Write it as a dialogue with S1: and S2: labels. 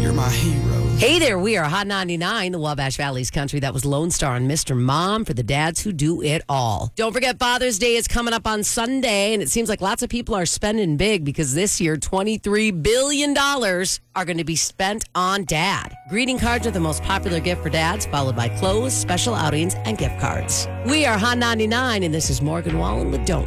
S1: You're my hero.
S2: Hey there, we are Hot 99, the Wabash Valley's country. That was Lone Star and Mr. Mom for the dads who do it all. Don't forget Father's Day is coming up on Sunday, and it seems like lots of people are spending big because this year $23 billion are going to be spent on dad. Greeting cards are the most popular gift for dads, followed by clothes, special outings, and gift cards. We are Hot 99, and this is Morgan Wallen with Don't